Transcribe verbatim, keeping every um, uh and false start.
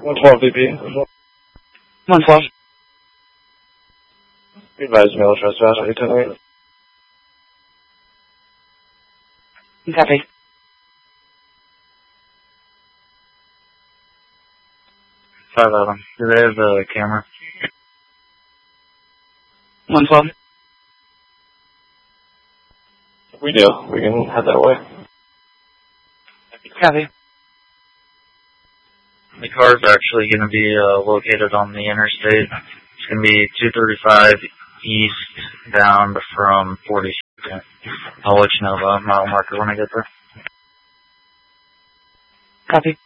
one twelve V B. one twelve. Be advised, mail trespass, eight ten eight. Copy. five eleven. Do they have the camera? one twelve. We do. We can head that way. Copy. The car's actually going to be uh, located on the interstate. It's going to be two thirty-five east bound from forty-second. I'll let you know about mile marker when I get there. Copy.